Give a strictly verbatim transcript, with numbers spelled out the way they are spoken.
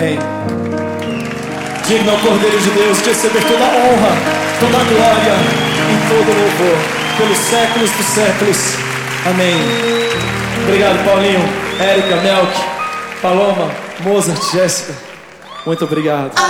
Amém. Digno ao Cordeiro de Deus de receber toda a honra, toda a glória e todo o louvor pelos séculos dos séculos. Amém. Obrigado, Paulinho, Érica, Melk, Paloma, Mozart, Jéssica. Muito obrigado.